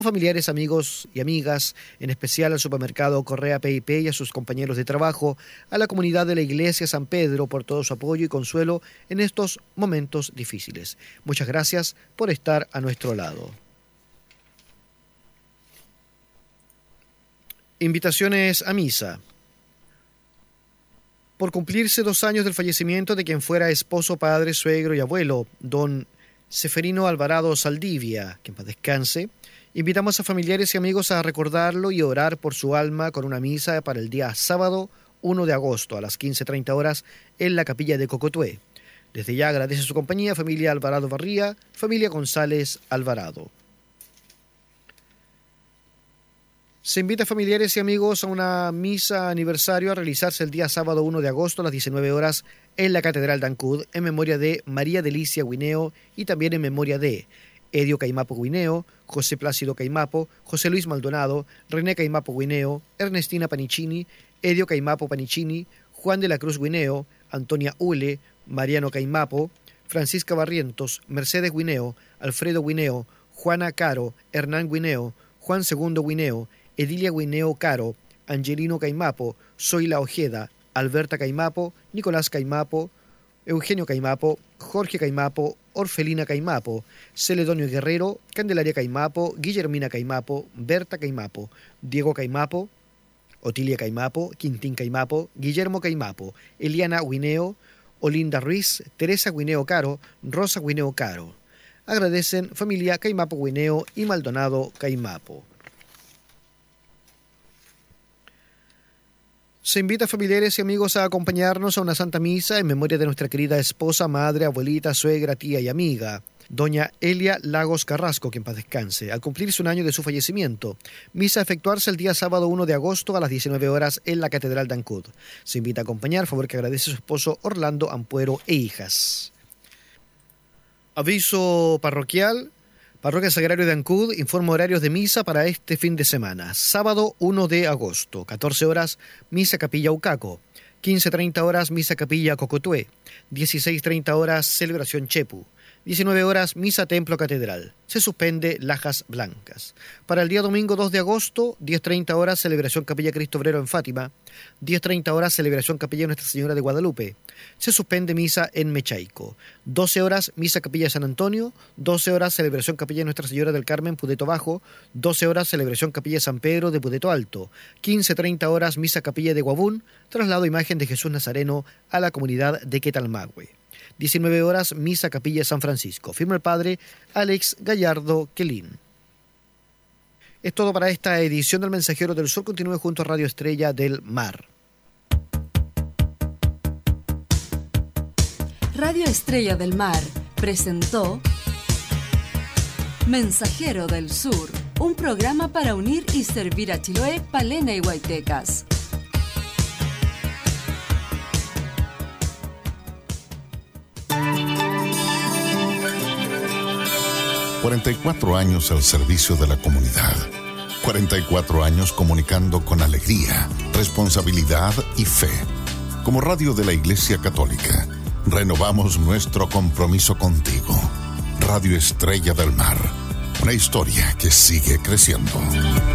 Familiares, amigos y amigas, en especial al supermercado Correa P&P y a sus compañeros de trabajo, a la comunidad de la Iglesia San Pedro por todo su apoyo y consuelo en estos momentos difíciles. Muchas gracias por estar a nuestro lado. Invitaciones a misa. Por cumplirse 2 años del fallecimiento de quien fuera esposo, padre, suegro y abuelo, don Seferino Alvarado Saldivia, que en paz descanse, invitamos a familiares y amigos a recordarlo y orar por su alma con una misa para el día sábado 1 de agosto a las 15:30 horas en la capilla de Cocotué. Desde ya agradece su compañía familia Alvarado Barría, familia González Alvarado. Se invita a familiares y amigos a una misa aniversario a realizarse el día sábado 1 de agosto a las 19 horas en la Catedral de Ancud en memoria de María Delicia Guineo y también en memoria de Edio Caimapo Guineo, José Plácido Caimapo, José Luis Maldonado, René Caimapo Guineo, Ernestina Panicini, Edio Caimapo Panicini, Juan de la Cruz Guineo, Antonia Ule, Mariano Caimapo, Francisca Barrientos, Mercedes Guineo, Alfredo Guineo, Juana Caro, Hernán Guineo, Juan II Guineo, Edilia Guineo Caro, Angelino Caimapo, Zoila Ojeda, Alberta Caimapo, Nicolás Caimapo, Eugenio Caimapo, Jorge Caimapo, Orfelina Caimapo, Celedonio Guerrero, Candelaria Caimapo, Guillermina Caimapo, Berta Caimapo, Diego Caimapo, Otilia Caimapo, Quintín Caimapo, Guillermo Caimapo, Eliana Guineo, Olinda Ruiz, Teresa Guineo Caro, Rosa Guineo Caro. Agradecen familia Caimapo Guineo y Maldonado Caimapo. Se invita a familiares y amigos a acompañarnos a una Santa Misa en memoria de nuestra querida esposa, madre, abuelita, suegra, tía y amiga, doña Elia Lagos Carrasco, que en paz descanse, al cumplirse 1 año de su fallecimiento. Misa a efectuarse el día sábado 1 de agosto a las 19 horas en la Catedral de Ancud. Se invita a acompañar, favor que agradece su esposo Orlando Ampuero e hijas. Aviso parroquial. Parroquia Sagrario de Ancud informa horarios de misa para este fin de semana. Sábado 1 de agosto, 14 horas, misa Capilla Ucaco. 15:30 horas, misa Capilla Cocotué. 16:30 horas, celebración Chepu. 19 horas, misa Templo Catedral. Se suspende Lajas Blancas. Para el día domingo 2 de agosto, 10:30 horas, celebración Capilla Cristo Obrero en Fátima. 10:30 horas, celebración Capilla Nuestra Señora de Guadalupe. Se suspende misa en Mechaico. 12 horas, misa Capilla San Antonio. 12 horas, celebración Capilla Nuestra Señora del Carmen, Pudeto Bajo. 12 horas, celebración Capilla San Pedro de Pudeto Alto. 15:30 horas, misa Capilla de Guabún. Traslado imagen de Jesús Nazareno a la comunidad de Quetalmagüe. 19 horas, misa Capilla San Francisco. Firma el padre Alex Gallardo Quelín. Es todo para esta edición del Mensajero del Sur. Continúe junto a Radio Estrella del Mar. Radio Estrella del Mar presentó Mensajero del Sur, un programa para unir y servir a Chiloé, Palena y Huaytecas. 44 años al servicio de la comunidad. 44 años comunicando con alegría, responsabilidad y fe. Como radio de la Iglesia Católica, renovamos nuestro compromiso contigo. Radio Estrella del Mar, una historia que sigue creciendo.